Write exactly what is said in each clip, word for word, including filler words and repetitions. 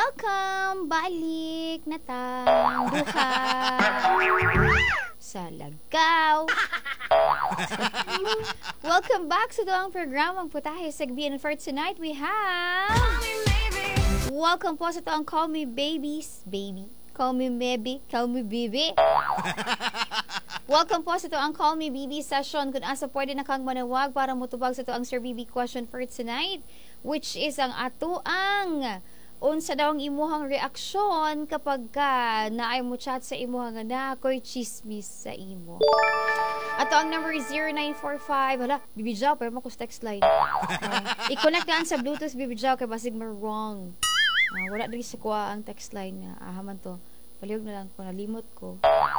Welcome! Balik na tang duha sa Lagaw. Welcome back sa doang programang Putahe Sagbian. For tonight, we have... Welcome po sa toang Call Me Babies. Baby. Call Me Maybe. Call Me Baby. Welcome po sa toang Call Me Baby session kung asa pwede na kang manawag para mutubag sa toang Sir B B question for tonight, which is ang ato ang unsa daw ang imuhang reaksyon kapag ka naay mo chat sa imuhang na ako'y chismis sa imo. Ato ang number is zero nine four five. Hala, Bibijaw, pero makus text line. Uh, i-connect daan sa Bluetooth, Bibijaw, kay basig mo wrong. Uh, wala dali sa kuha ang text line na ahaman to. Palihog na lang ko, nalimot ko.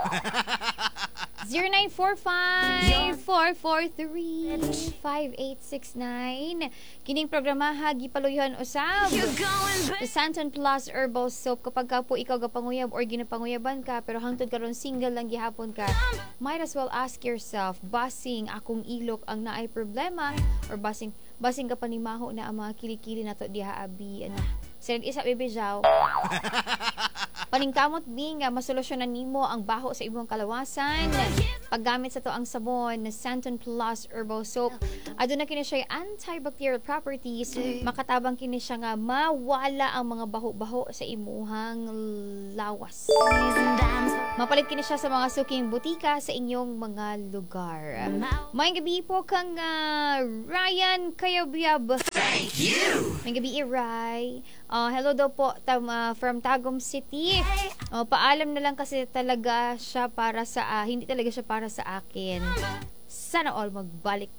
zero nine four five, four four three, five eight six nine. Kining programaha gipaluyhan usab the Santon Plus Herbal Soap. Kapag ka po ikaw gapanguyab or ginapanguyaban ka pero hangtod karon single lang gihapon ka, might as well ask yourself, basing akong ilok ang naay problema or basing basing ka panimaho na ang mga kilikili nato diha abi ano. Sir isa Bibijaw. Paningkamot bi nga masolusyonan nimo ang baho sa imong kalawasan paggamit sa to ang sabon na Santon Plus Herbal Soap. Aduna kini siya antibacterial properties, makatabang kini siya nga mawala ang mga baho-baho sa imuhang lawas. Mapalit kini siya sa mga suking butika sa inyong mga lugar. May gabi po kang uh, Ryan Kayabyab. Thank you! May gabi Ray. Uh, hello daw po tam, uh, from Tagum City. Uh, paalam na lang kasi talaga siya para sa uh, hindi talaga siya para sa akin. Sana all magbalik.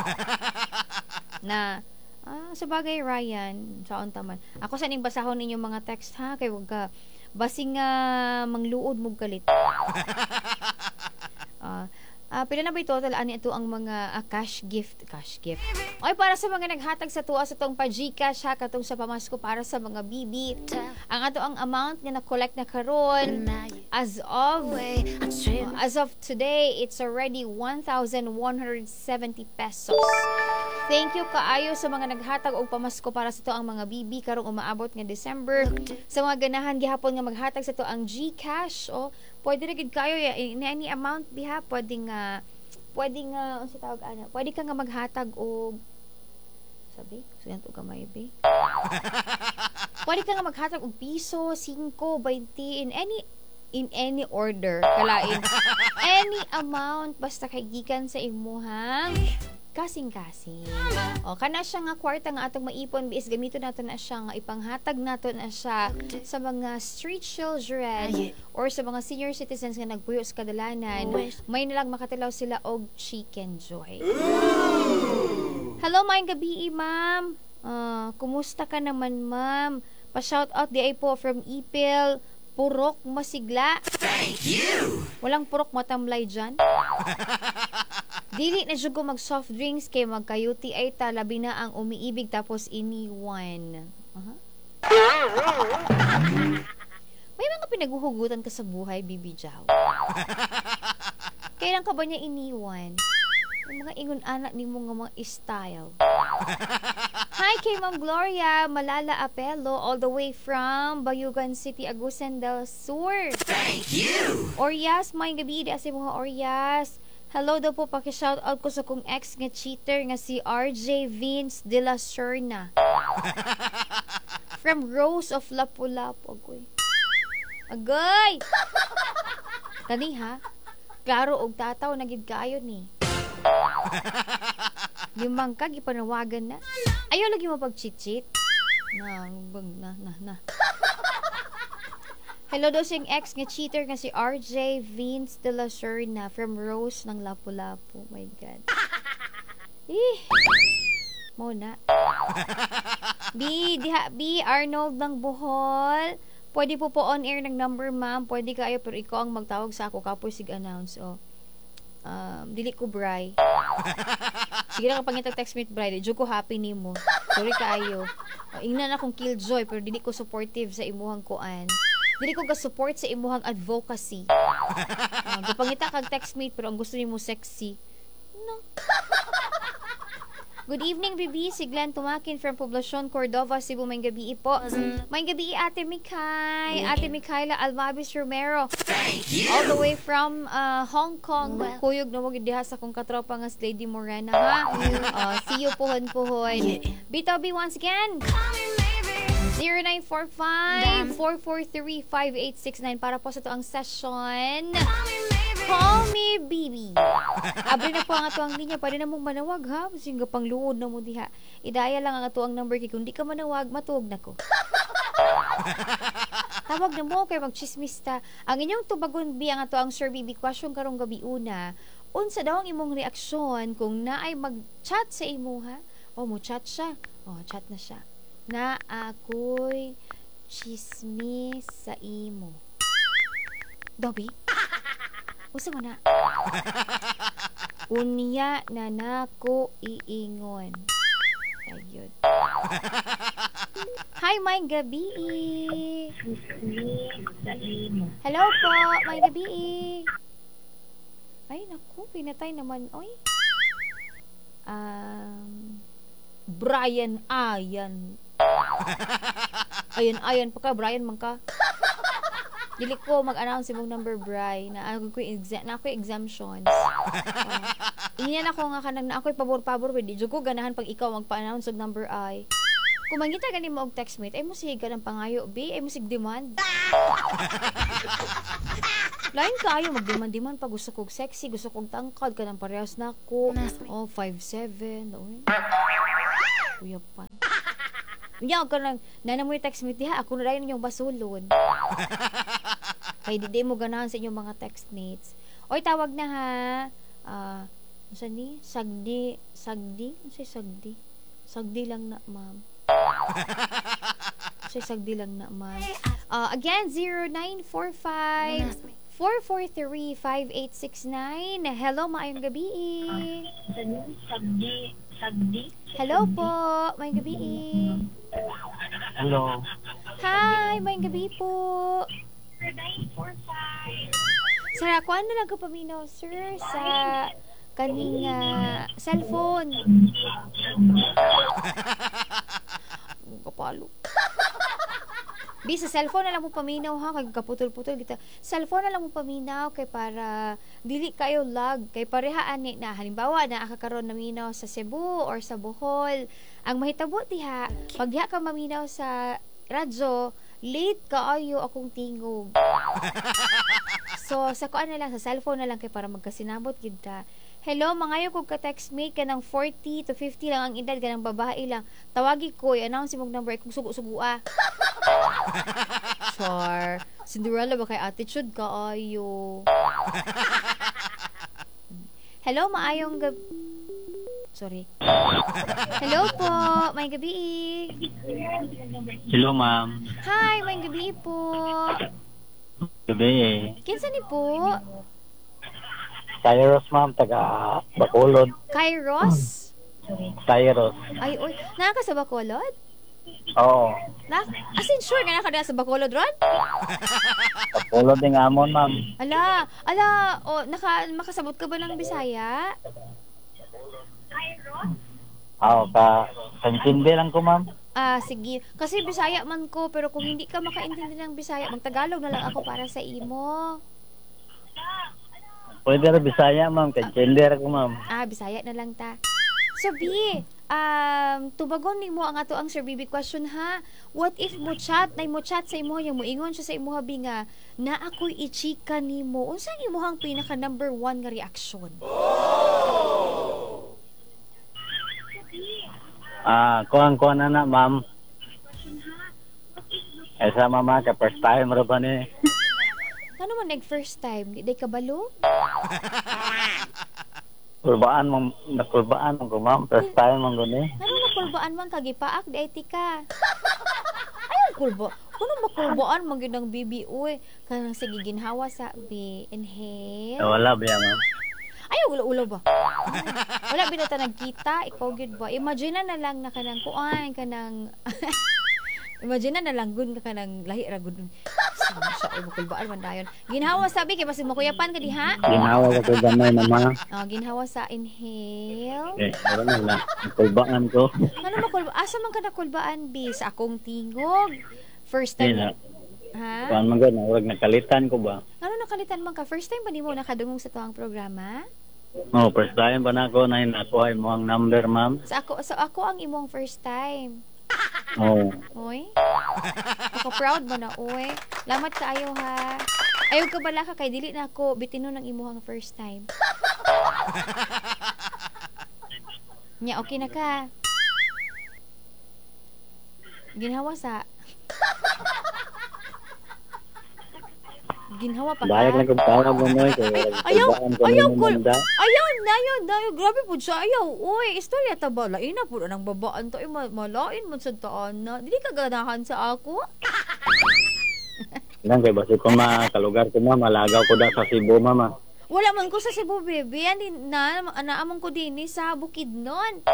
Na ah, sa bagay Ryan, saon taman. Ako sa ning basahon ninyo mga text ha kay wag ka basing uh, mangluod mo galit. Ah, uh, Uh, pila na ba total ani ito ang mga uh, cash gift cash gift oy para sa mga naghatag sa tuwa sa tong pa-Gcash ha katong sa pamasko para sa mga B B. Ang ato ang amount nga na-collect na karon as of uh, as of today, it's already one thousand one hundred seventy pesos. Thank you kaayo sa mga naghatag og pamasko para sa to ang mga B B karong umaabot nga December. Sa mga ganahan gihapon nga maghatag sa to ang Gcash o pwede ra gid kayo ni any amount biha pwedeng nga uh, pwedeng nga uh, unsa tawag ana pwede ka nga maghatag og sabi suyan to gamay be pwede ka nga maghatag og piso five, twenty in any in any order kalain any amount basta kay gikan sa imuhang kasing-kasing. O, kana siya nga kwarta nga atong maipon bis gamito nato na siya nga ipanghatag nato na siya sa mga street children or sa mga senior citizens nga nagpuyo sa kadalanan. May nalang makatilaw sila og Chicken Joy. Hello, maayong gabi, ma'am. Uh, kumusta ka naman, ma'am? Pa-shout out di ay po from Ipil. Purok masigla. Thank you! Walang purok matamlay dyan. Dili na jud ko mag soft drinks kay magka-U T I ta labi na ang umiibig tapos iniwan. Uh-huh. May mga pinaguhugutan ka sa buhay, Bibijaw. Kailan ka ba niya iniwan? Yung mga ingon anak ni mo nga mga style. Hi kay Ma'am Gloria Malala Apelo all the way from Bayugan City, Agusan del Sur. Thank you! Orias, may gabi di asi mga Orias. Hello daw po, paki-shout out ko sa kong ex nga cheater nga si R J Vince de la Serna. From Rose of Lapu-Lapu. Agoy. Agoy! Kani ha? Klaro og tataw na gid kaayo ni. Limang kag ipanawagan na. Ayaw lagi mo pag-cheat-cheat. Na, na, na, na. Hello daw siyang ex nga cheater nga si R J Vince de la Serna from Rose ng Lapu-Lapu. My God. Eh. Muna. B, diha, B, Arnold ng Bohol. Pwede po po on air ng number, ma'am. Pwede kayo, pero ikaw ang magtawag sa ako. Kapoy sig-announce. Oh. Um, dili ko bray. Sige na kapag text me bray. Diyo ko happy ni mo. Sorry kayo. Oh, ingnan akong killjoy, pero dili ko supportive sa imuhang kuan. Dili ko ga-support sa imuhang advocacy. Uh, Gapangita kag textmate pero ang gusto nimo sexy. No. Good evening, Bibi. Si Glenn Tumakin from Poblacion, Cordova, Cebu. May gabi po. May gabi, Ate Mikay. Ate Mikayla Almabis Romero. Thank you. All the way from uh, Hong Kong. Kuyog na mo diha sa kong katropa nga si Lady Morena, ha? Uh, see you, puhon-puhon. Bito B once again. zero nine four five, four four three, five eight six nine para po sa ito ang session. Call me baby. Abri na po ang ato ang linya. Pwede na mong manawag, ha? Singga pang luod na mo diha. Idaya lang ang ato ang number kay. Kung di ka manawag, matuog na ko. Tawag na mo kay magchismis ta. Ang inyong tubagon bi ang ato ang Sir Bibi question karong gabi una. Unsa daw ang imong reaksyon kung naay mag-chat sa imo, ha? O mo chat siya. O chat na siya. Na ako'y chismis sa imo. Dobby? Usa man na. Unya na nako iingon. Ayun. Hi, may gabi. Hello po, may gabi. Ay, naku, pinatay naman. Oy. Um, Brian Ayan. Ayan, ayan pa ka, Brian man ka. Dili ko mag-announce imong number, Bri, na ako ko exa- na ako exemptions. Uh, Iyan ako nga kanang na ako'y pabor-pabor with di ko ganahan pag ikaw magpa-announce og number ay. Kung mangita gani mo og textmate, ay mo sige ka ng pangayo, B, ay mo sig demand. Lain kayo mag-demand-demand pa gusto kog sexy, gusto kog tangkad ka ng parehas na ako. Oh, five seven. Oy. Kuya pa. Nya ka nang nana mo yung textmate diha, ako na rin yung basulon. Kay di, di mo ganahan sa inyong mga textmates. Oy, tawag na ha. Ah, uh, ano ni? Sagdi, sagdi? Ano say sagdi? Sagdi lang na, ma'am. Say sagdi lang na, ma'am. Uh, again, zero nine four five, four four three, five eight six nine. Hello, maayong gabi. Sagdi, sagdi. Hello po, maayong gabi. Hello. Hi, maayong gabi po. Sir, ako ano lang ko paminaw, sir, sa kaning uh, cellphone. Kapalo. Bi, sa cellphone na lang mo paminaw, ha, kay kaputol-putol kita. Cellphone na lang mo paminaw kay para dili kayo lag, kay parehaan ni na halimbawa na akakaron na minaw sa Cebu or sa Bohol. Ang mahitabo diha, pag diha ka maminaw sa radyo, late kaayo akong tingog. So, sa kuan na lang, sa cellphone na lang kay para magkasinabot gid ta. Hello, mangayo kog ka textmate ka ng forty to fifty lang ang edad, ganang babae lang. Tawagi ko, i-announce imong number kung sugo-sugoa. Char. Cinderella ba kay attitude ka ayo? Hello, maayong gab... Sorry. Hello po, may gabi. Hello, ma'am. Hi, may gabi po. Gabi. Kinsa ni po? Cyrus, ma'am, taga Bacolod. Kairos? Cyrus. Ay, oy. Naka sa Bacolod? Oo. Na? As in, sure ka na ka na sa Bacolod, Ron? Bacolod ng amon, ma'am. Ala, ala, o, naka, makasabot ka ba ng Bisaya? Oo, ka kaintindi lang ko, ma'am. Ah, sige. Kasi Bisaya man ko, pero kung hindi ka makaintindi ng Bisaya, magtagalog na lang ako para sa imo. Pwede rin Bisaya, ma'am. Kaintindi rin ko, ma'am. Ah, Bisaya na lang ta. So, B, um, tubagon ni mo ang ato ang Sir Bibi question, ha? What if mo chat, na mo chat sa imo, yung mo ingon siya sa imo, habi nga, na ako'y ichika ni mo. Unsan imo ang pinaka number one nga reaksyon? Ah, kuhan-kuhan na na, ma'am. Eh, sa mama, ka first time rin ba ni? Ano man nag first time? Di day kabalo? Kurbaan mong, nakurbaan mong ko, ma'am. First time mong ko ni. Ano na kulbaan man kagipaak? Di ay tika. Ay, ang kulbo. Kuno makulbaan man gyud ang bibi uy. Kanang sige ginhawa sa B. Inhale. Eh, wala ba yan, ma'am? Ay, ulo-ulo ba? Wala binata nagkita, ikaw gyud ba? Imagine na lang na kanang kuan kanang imagine na lang gud ka kanang lahi ra gud. Sa ay makulbaan man dayon. Ginhawa sabi kay basig makuyapan ka diha. Ginawa ko ko gamay mama. Oh, ginhawa sa inhale. Eh, ano na lang. Nakulbaan ko. Ano makulba? Asa man ka nakulbaan bi sa akong tingog? First time. Eh, na. Ha? Kuan man gud, wag nakalitan ko ba? Ano nakalitan man ka? First time ba nimo nakadungog sa tuwang programa? Oh, first time pa na ako na nakuha mo ang number, ma'am. Sa ako sa ako ang imong first time. Oh. Oy. Ako proud mo na, oy. Lamat kaayo ha. Ayaw ka bala ka kay dili na ako bitino ng imuhang first time. Nya okay na ka. Ginhawa sa Ginhawa pa ka. Bayag lang kung tawag mo mo. Ayaw, ayaw ko. Ayaw na, ayaw na. Grabe po siya. Ayaw. Uy, istorya ta ba? Lain na po ng babaan to. Eh, malain man sa taan na. Dili ka ganahan sa ako. Lang kay basi ko makalugar ko ma, malagaw ko da sa Cebu, mama. Wala man ko sa Cebu, baby. Yan din na, naamang ko din eh, sa Bukidnon.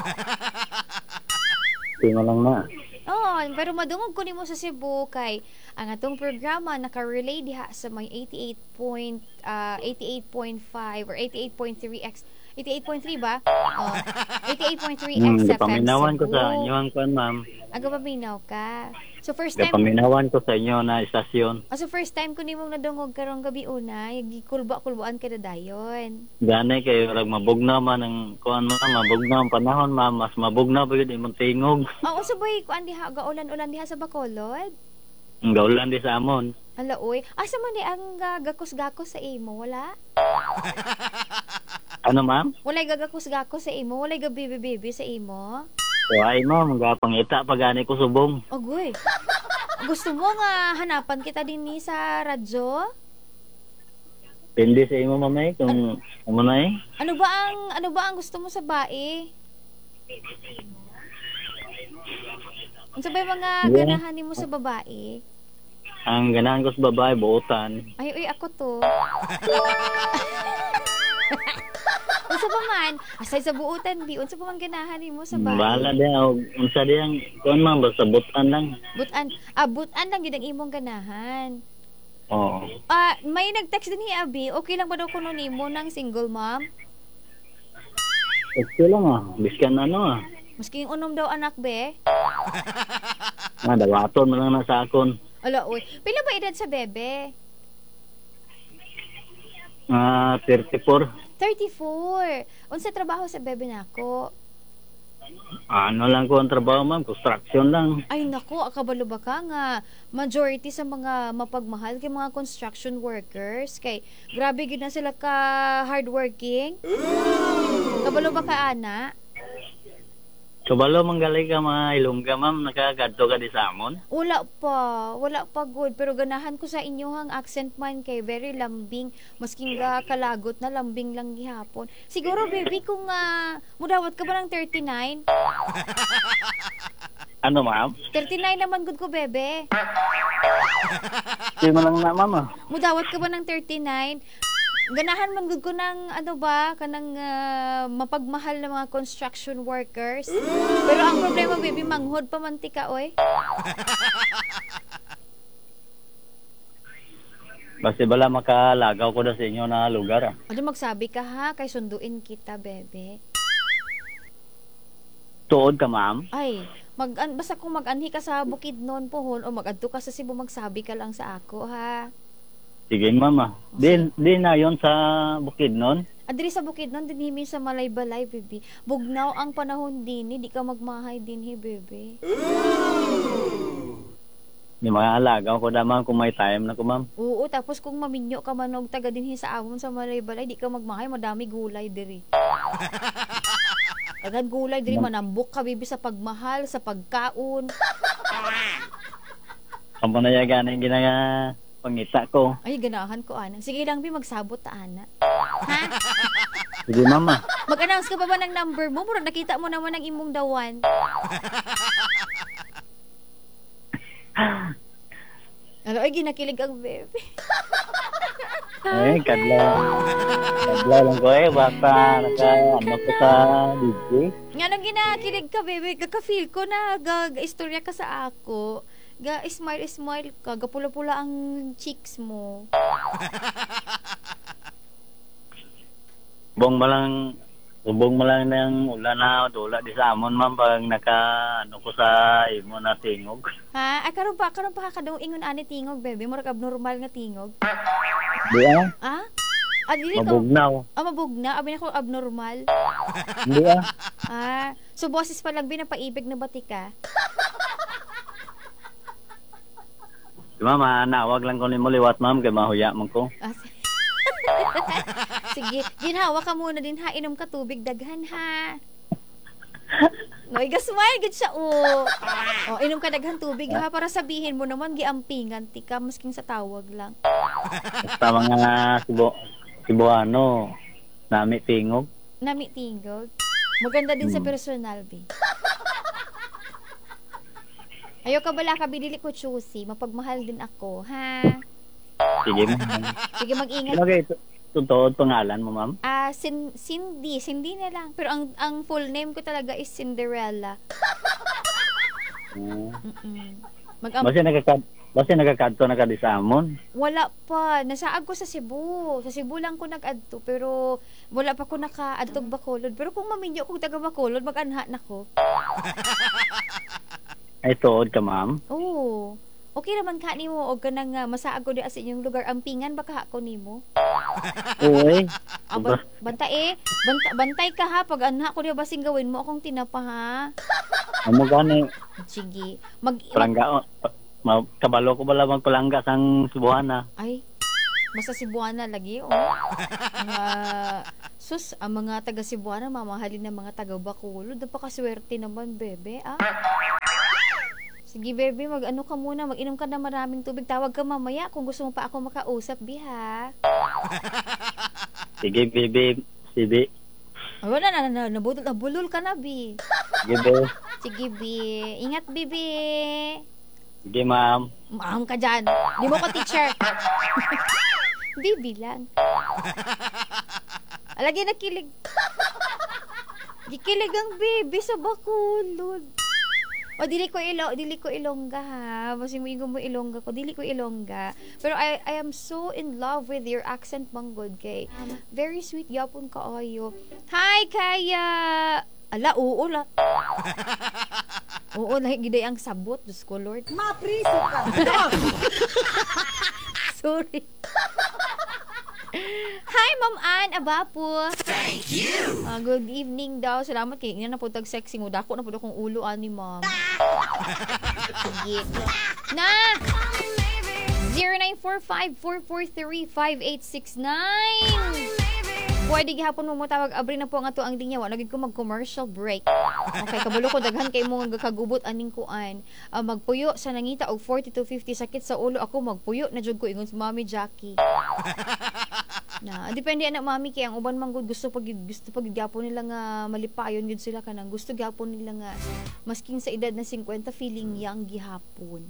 Tingnan lang na. Oh, pero madungog ko nimo sa Cebu kay ang atong programa naka-relay diha sa may eighty-eight point uh, eighty-eight point five or eighty-eight point three X eighty-eight point three ba? Oh, eighty-eight point three Hmm, X F M paminawan ko Cebu. sa inyo ang kuan, ma'am. Aga paminaw ka. So first time Paminawan ko sa inyo na istasyon. oh, so first time ko nimong nadungog karong gabi una, gikulba-kulbaan ka na dayon. Gani kay rag mabugna man ang kuan mo, mabugna ang panahon, ma'am. Mas mabugna pa gid imong tingog. Oo, so boy, kuan diha gaulan-ulan diha sa Bacolod. Ang gaulan di sa amon. Ala oy, asa man ni ang uh, gakos-gakos sa imo, wala? Ano, ma'am? Walay gagakos-gakos sa imo, walay gabibi-bibi sa imo. So, ay, ma'am, gapangita pa gani ko subong. Agoy. Gusto mo nga hanapan kita din ni sa radyo? Pindi sa imo, mamay, kung ano na eh. Ano ba ang ano ba ang gusto mo sa bae? Ano ba yung mga Yeah. ganahan mo sa babae? Ang ganahan ko sa babae, buotan. Ay, uy, ako to. Unsa pa man, aside sa buutan, bi, unsa pa man ganahan mo sa bae? Bahala di, o, unsa di ang, kuan ma'am, basta butan lang. Butan, ah, butan lang yun ang imong ganahan. Oo. Ah, may nag-text din ni Abi, okay lang ba daw kuno nimo ng single mom? Okay lang ah, biskan ano ah. Maski yung unom daw anak, be? Ah, dawaton mo lang na sa akon. Ala, uy. Pila ba edad sa bebe? Ah, thirty-four. thirty-four. Unsa trabaho sa bebe nako? Ano lang ko ang trabaho, ma'am, construction lang. Ay nako, akabalo ba ka nga majority sa mga mapagmahal kay mga construction workers kay grabe gid na sila ka hardworking. Kabalo ba ka ana? Kabalo manggalay ka mga ilongga, ma'am, nakagadto ka di sa amon. Wala pa, wala pa good pero ganahan ko sa inyohang accent man kay very lambing masking ga kalagot na lambing lang gihapon. Siguro baby kung uh, mudawat ka ba ng thirty-nine? Ano, ma'am? thirty-nine naman good ko bebe. Sige mo lang na, ma'am ah. Mudawat ka ba ng thirty-nine? Ganahan man gud ko ng ano ba kanang uh, mapagmahal na mga construction workers. Pero ang problema baby manghod pa man tika oy. Basta bala makalagaw ko na sa inyo na lugar ah. Ano magsabi ka ha kay sunduin kita bebe. Tuod ka, ma'am? Ay, mag an, basta kung mag-anhi ka sa Bukidnon pohon o mag-adto ka sa Cebu magsabi ka lang sa ako ha. Sige, ma'am ah. Di, di na yon sa Bukidnon. Adri sa Bukidnon din himi sa Malaybalay baby. Bugnaw ang panahon din, di ka magmahay din hi bebe. Di makalagaw ko na, ma'am, kung may time na ko, ma'am. Oo, tapos kung maminyo ka man og taga dinhi sa amon sa Malaybalay, di ka magmahay, madami gulay diri. Agad gulay diri manambok ka bibi sa pagmahal, sa pagkaon. Kampo na yung ganing ginaga pangita ko. Ay ganahan ko ana. Sige lang bi magsabot ta ana. Ha? Sige, mama. Mag-announce ka pa ba ng number mo? Murag nakita mo naman ang imong dawan. Ano ay ginakilig ang bebe. Eh, kadlaw. Kadlaw lang ko eh. Basta naka, ano ko sa D J. Nga nang ginakilig ka bebe, kaka-feel ko na gag-istorya ka sa ako. Ga smile smile ka, gapula-pula ang cheeks mo. Bong malang subong malang nang ulan na wala di sa amon ma'am pag naka ano ko sa imo na tingog. Ha? Ay karon pa karon pa ka kadung ingon ani tingog, bebe, murag abnormal nga tingog. Di ah, Ah? Ah, dili ko. mabugnaw. Ah, mabugna, abi na ko abnormal. Di ah. Ah, so boses pa lang binapaibig na bati ka. Di ma'am, ah, nawag lang ko nimo liwat ma'am kay mahuya man ko. Ah, si- Sige, ginhawa ka muna din ha, inom ka tubig daghan ha. No, igasmile gid siya o. Oh, inom ka daghan tubig ha para sabihin mo naman giampingan ti ka masking sa tawag lang. Basta mga Cebu Cebuano nami tingog. Nami tingog. Maganda din sa Hmm. personal be. Ayo ka bala ka bidili ko choosy, mapagmahal din ako, ha? Sige ma'am. Sige mag-ingat. Okay, totoo pangalan mo ma'am? Ah, Sin Cindy, Cindy na lang. Pero ang ang full name ko talaga is Cinderella. Uh, Mm. Mag basta nagakad basta nagakadto na ka di sa amon. wala pa. Nasaag ko sa Cebu. Sa Cebu lang ko nag-adto. Pero wala pa ko naka-adtog Bacolod. Pero kung maminyo kong taga Bacolod, mag-anha na ko. Ay tuod ka ma'am. Oo. Okay naman ka nimo o ganang uh, masaag ko di as inyong lugar. Ampingan baka ako nimo. Uy. Ah, ban- banta eh. Banta, bantay ka ha. Pag anha ko di basing gawin mo akong tinapa ha. Amo gani Sige. Mag, mag palangga ma, kabalo ko bala magpalangga sang Cebuana. ay, basta Cebuana lagi, oh. Mga, sus, ang mga taga Cebuana, mamahalin ng mga taga Bacolod. Napakaswerte naman, bebe, ah. Sige, bebe, mag-ano ka muna, mag-inom ka na maraming tubig. Tawag ka mamaya kung gusto mo pa ako makausap, bi, ha? Sige baby, sige. Oh, na, na, na, nabudol, nabulol ka na, bi. Sige be. Sige, bi. Ingat, bibi. Sige ma'am. Maam ka dyan. Di mo ko teacher. Bibi lang. Alagi nakilig. Gikilig ang baby sa Bacolod. O dili ko ilo, dili ko Ilongga ha. Basi mo ingon mo Ilongga ko, dili ko Ilongga. Pero I I am so in love with your accent manggod kay. Very sweet yapon kaayo. Hi Kaya. Ala oo la. Oo, nahigiday ang sabot, Diyos ko, Lord. Mapriso ka! Sorry. Hi, Ma'am Ann Abapo. Thank you. Ah, good evening daw. Salamat kay ina na po tag sexy mo. Dako na po akong ulo ani, Ma'am. Sige. Na! zero nine four five, four four three, five eight six nine. Pwede gihapon mo mo tawag abri na po ang ato ang linya wa nagid ko mag commercial break. Okay, kabalo ko daghan kay mo nga kagubot aning kuan. Uh, magpuyo sa nangita og forty to fifty sakit sa ulo ako magpuyo na jud ko ingon si Mami Jackie. Na, depende na Mami kay ang uban man gud gusto pag gusto pag gyapon nila nga malipayon gud sila kanang gusto gyapon nila nga masking sa edad na fifty feeling young gihapon.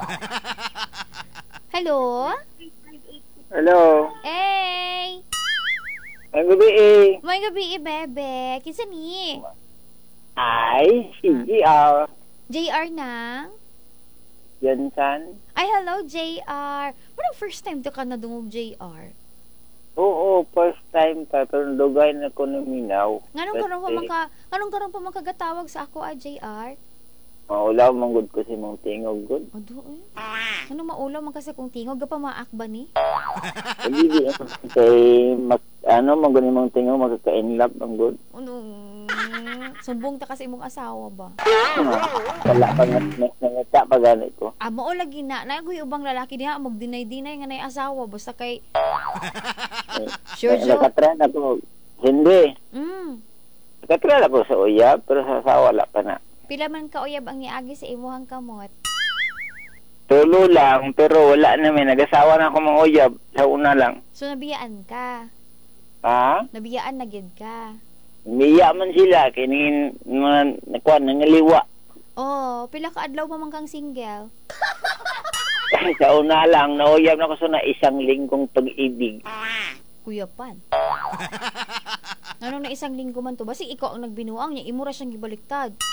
Hello? Hello. Hey! Ang gabi eh. May gabi, bebe. Kinsa ni? Ay, si G R. J R na? Jansan. Ay, hello, J R. Parang first time to ka na dungog, J R. Oo, first time pa. Pero lugay na ko na minaw. Nganong karon pa Kasi, maka, nganong karon pa makagatawag sa ako, ah, J R? maulaw manggod ko si mong tingog good. Ado eh. Ano maulaw man kasi kung tingog ka pa maak ba ni? Hindi di kay mak, ano manggod ni mong tingog magkaka-inlap manggod. Ano? Sumbong ta kasi imong asawa ba? Wala pa nga nangita pa ganit ko. Ah, mao lagi na. Nagoy ubang lalaki diha mag-deny-deny nga nay asawa basta kay Sure, Eh, Joe. Nakatry na ko. Hindi. Mm. Nakatry ako sa uyab pero sa asawa wala pa na. Pila man ka uyab ang niagi sa imuhang kamot? Tulo lang pero wala na may nagasawa na ako mga uyab sa una lang. So nabiyaan ka. Ha? Nabiyaan na gid ka. Umiya man sila kini mga nakuan nangaliwa. Oh, pila ka adlaw pa man kang single? Sa una lang nauyab na ko sa na isang linggong pag-ibig. Kuya Pan. Anong na isang linggo man to? Basi ikaw ang nagbinuang niya, imura siyang gibaliktad.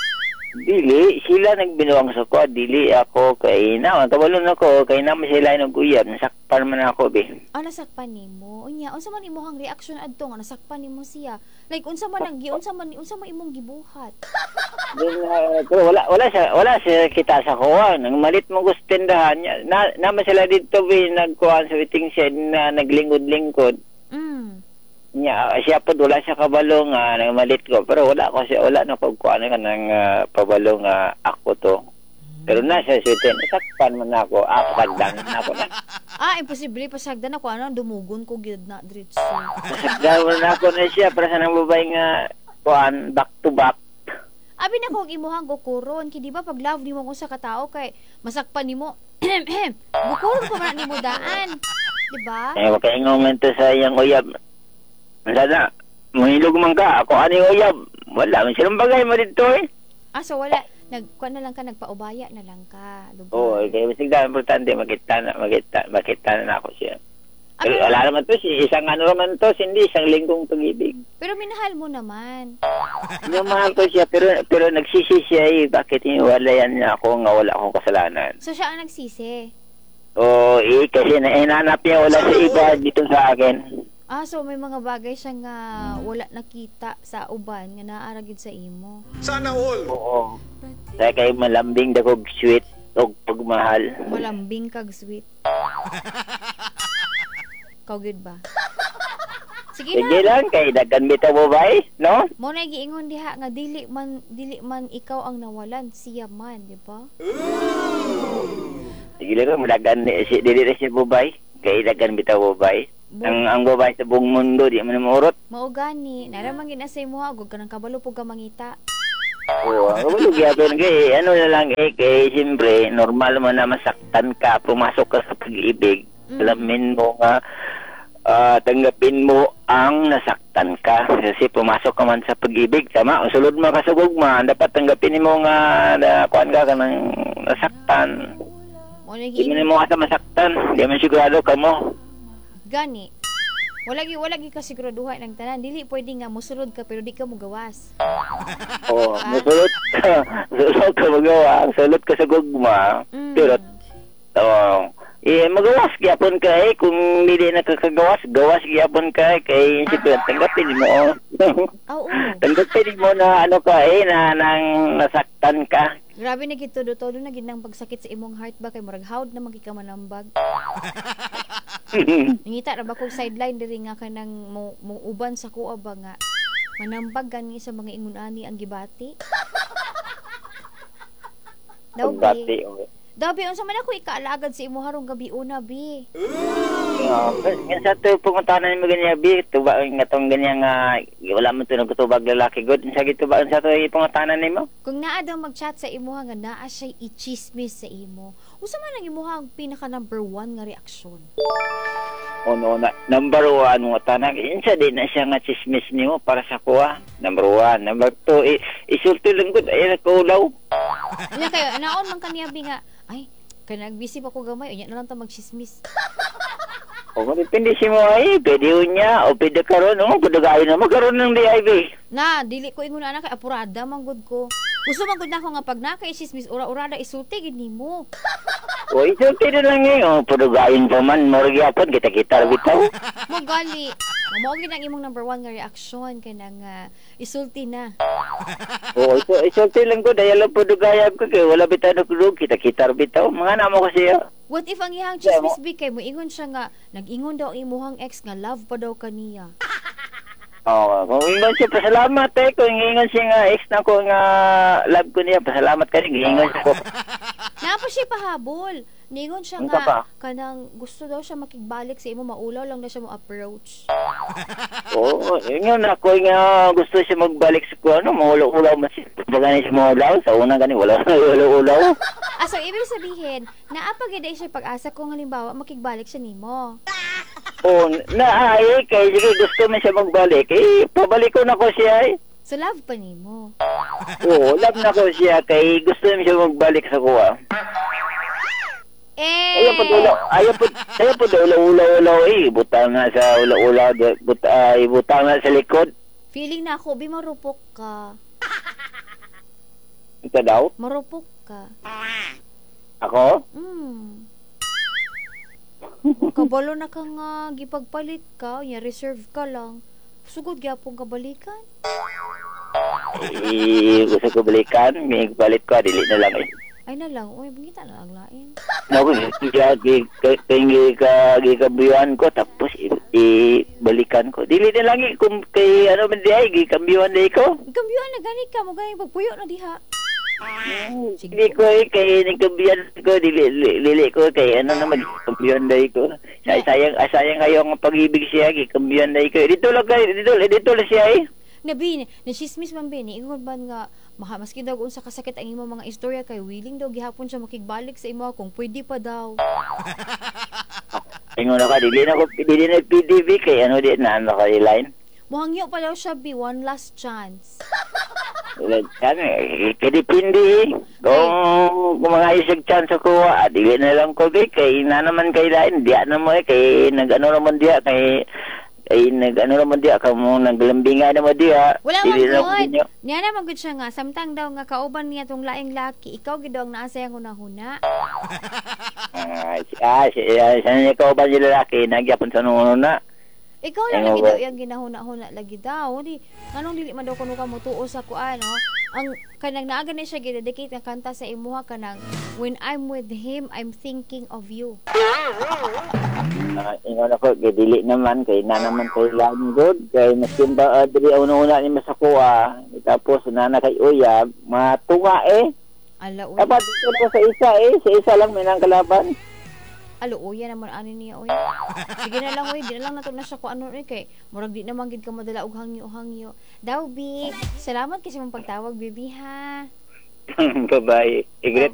Dili, sila nagbinuwang sa ko. Dili ako kay na. Kabalon ako. Kay na sila nag-uyab. Nasakpan man ako, be. Ah, nasakpan nimo. Unya, unsa man imong reaction adto nga nasakpan nimo siya? Like unsa man ang unsa man unsa man imong gibuhat? Then, uh, pero wala, wala siya, wala siya kita sa kuha. Nang malit mo gusto tindahan niya. Na, naman sila dito, be, nagkuhan sa waiting shed na naglingkod-lingkod. Mm. Nya siya po wala siya kabalo nga nang malit ko pero wala ko siya wala na pagkuan nga nang uh, pabalo nga ako to pero na siya siya sakpan man ako apad lang ako na Ah, imposible pasagdan ako ano dumugon ko gid na diretso. sakdan man ako na siya para sa nang babae nga kuan back to back. Abi na ko imuhang gukuron kay di ba pag love nimo ko sa katao kay masakpan nimo. Gukuron pa man nimo daan. Di ba? Eh wala kay momento sa iyang uyab. Sana, mahilog man ka. Ako ano yung uyab? Wala. May silang bagay mo dito eh. Ah, so wala. Nagkuan na lang ka, nagpaubaya na lang ka. Lugar. Oo, kaya masig na importante makita na, makita, makita na ako siya. Ah, Pero pero, wala naman to, si isang ano naman to, hindi isang linggong pag-ibig. pero minahal mo naman. Minamahal ko siya, pero pero nagsisi siya eh, bakit hiniwalayan niya ako nga wala akong kasalanan. So siya ang nagsisi. Oo, eh, kasi na, hinanap niya wala sa iba dito sa akin. Ah, so may mga bagay siya nga wala nakita sa uban nga naaragid sa imo. Sana all. Oo. Kaya kayo malambing dakog sweet o pagmahal. Malambing kag sweet. Kau good ba? Sige Sige na. lang, kay dagan bitaw mo ba eh, no? Mo na giingon diha nga dili man dili man ikaw ang nawalan, siya man, di ba? Sige lang, dagan si dili na siya bubay. Kay dagan bitaw bubay. Ang ang babae sa buong mundo, di man maurot. Mao gani, naramang ginasay mo agog kanang kabalo pug ka mangita. Oo, ano gyapon kay ano na lang eh kay siyempre normal mo na masaktan ka, pumasok ka sa pag-ibig. Mm. Alamin mo nga ah, tanggapin mo ang nasaktan ka kasi pumasok ka man sa pag-ibig, tama? O sulod mo ka sa gugma, dapat tanggapin mo nga na kuan ka kanang nasaktan. Mo na Di giingon mo ka sa masaktan, di man sigurado ka mo. gani. Wala gi wala gi ka siguraduha ng tanan, dili pwede nga mosulod ka pero di ka mo gawas. Oo, musulot ka, musulot ka magawa, sulot ka sa gugma, Mm. pero oo, eh, magawas gyapon ka eh, kung hindi na kakagawas, gawas gyapon ka eh, kay siyempre tanggapin mo. Oo. Tanggapin mo na ano ka eh, na nang nasaktan ka. Grabe na gid todo-todo na gid nang pagsakit sa imong heart ba kay murag hawd na magika manambag. Nangita ra ba kog sideline diri nga kanang mo, mo uban sa kuha ba nga manambag gani sa mga ingon-ani ang gibati. Daw Tanggapin. bi. Daw bi unsa man ako ikaalagad sa imo harong gabi una bi. Yeah, yan sa to pungutanan mo ganyan bi, tuba nga tong ganyan nga wala man to nagtubag lalaki god. Sa gituba sa to pungutanan nimo? Kung naa daw mag-chat sa imo nga naa siya i-chismis sa imo. Unsa man ang imuha ang pinaka number one nga reaksyon? Ono na number one mo tanang insa din na siya nga chismis nimo para sa kuha. Number one, number two, i- isulti lang gud ay nakulaw. Nya kayo anaon man kaniya bi nga ay kanang busy pa ko gamay unya na lang ta mag-chismis. O kung depende si mo ay, pwede niya o pwede karon o pwede kayo na magkaroon ng D I V. Na, dili ko ingon na kay apurada man gud ko. Gusto man gud nako nga pag nakay chismis ura-urada isulti gid nimo. O isulti na lang eh, o pwede kayo pa man, morgyapon, kita-kita bitaw. Mo gali. Mao gid ang imong number one nga reaksyon kay nang uh, isulti na. O iso, isulti lang ko, dahil lang pwede kayo ko, kaya wala bitaw na kulog, kita-kita bitaw. Mga namo kasi ah. What if ang iyang chismis bi kay mo ingon siya nga nag-ingon daw ang imuhang ex nga love pa daw kaniya. Oo, kung ingon siya, pasalamat eh. Kung ingon siya nga, ex na ko nga, love ko niya, pasalamat ka rin, ingon siya ko. Napa siya pahabol. Ningon siya Unsa nga pa? kanang gusto daw siya makigbalik sa imo maulaw lang daw siya mo approach. Oo, ingon ako nga, gusto siya magbalik sa ko, ano, maulaw-ulaw, masip. Baga siya maulaw, sa una gani, wala ulaw-ulaw. Ah, so ibig sabihin, naapagid siya pag-asa kung halimbawa makigbalik siya nimo. Oo, na ay, kay sige, gusto mo siya magbalik, eh, pabalik ko na ko siya eh. So love pa nimo. Oo, love na ko siya, kay gusto mo siya magbalik sa kuha. Eh. Ayaw po ulaw, ayaw po, ayaw po ulaw-ulaw eh, butang na sa ulaw-ulaw, but, ay, butang na sa likod. Feeling na ako, bi marupok ka. Ikaw daw? Marupok ka. Ako? Mm. Kabalo na ka nga, gipagpalit ka, ya reserve ka lang. Sugod gyapon ka balikan. Eh, gusto ko balikan. May palit ko. Dili na lang eh. Ay na lang, uy, bangita na lang lain. Naku, kaya kaya ka gikambiyuhan ko tapos i- ibalikan ko. Dili na lang eh, kung kay ano man di ay gikambiyuhan di ko. Kambiyon na gani ka, mo gani pagpuyo na diha. Sige. Dili ko eh kay nagkambiyan ko dili dili, dili ko kay ano naman gikambiyuhan di ko. Say sayang ah, sayang kayo ang pag-ibig siya gikambiyuhan di ko. Dito lang kay dito dito lang siya eh. Nabi, nasismis man bini, ingon ba nga, maha, maski daw unsa kasakit ang imo mga istorya kay willing daw gihapon siya makigbalik sa imo kung pwede pa daw. Ingon ka dili na ko dili na P D B kay ano di na ano kay line. Muhangyo pa daw siya bi, one last chance. Kan kay depende kung kung mga isig chance ko ah, dili na lang ko bi kay na naman kay line di na mo eh kay nagano naman dia kay ay nag-ano naman diya ka mo naglambingan naman diya. Wala Dili man na good. ninyo. Niya naman good siya nga, samtang daw nga kauban niya tong laing laki, ikaw gid daw ang naasay ang hunahuna. Ah, si- ah, si- ah, sa niya ka ba yung lalaki nagyapon sa nuno na. Ikaw lang Ano lagi ba? daw yung ginahuna-huna lagi daw. Di, anong dili man daw kuno ka mutuo sa kuan, no? Ang kanang naaga na siya gidedicate nga kanta sa imuha kanang when I'm with him, I'm thinking of you. Ah, ingon ako kay dili naman kay na naman kay lang good kay maskin ba uh, diri una-una ni masakuha tapos nana kay uyab matunga eh. Ala uy. Dapat dito na sa isa eh, sa isa lang may nang kalaban. Alo uy, yan naman ani niya uy. Sige na lang uy, di na lang nato na siya kung ano uy kay murag di naman gid ka madala og hangyo-hangyo. Daw bi, salamat kasi mong pagtawag baby ha. Bye-bye. I-greet